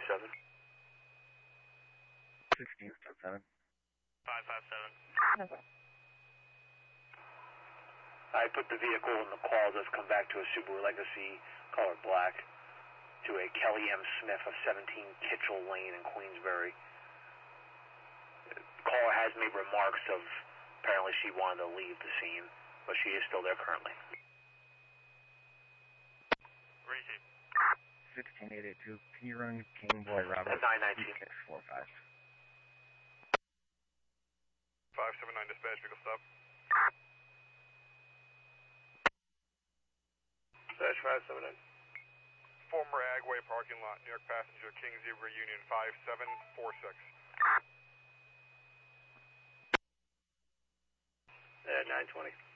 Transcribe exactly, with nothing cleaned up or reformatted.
seven. sixteen, step seven. five five seven. I put the vehicle in the call that's come back to a Subaru Legacy, color black, to a Kelly M. Smith of seventeen Kitchell Lane in Queensbury. The caller has made remarks of apparently she wanted to leave the scene, but she is still there currently. Receive. sixteen eight eight two, can you run King Boy Robert? nine nineteen. six four five. five seven nine dispatch, vehicle stop. Dispatch five seven nine. Former Agway parking lot, New York passenger, King Zebra Union five seven four six. Uh, nine twenty.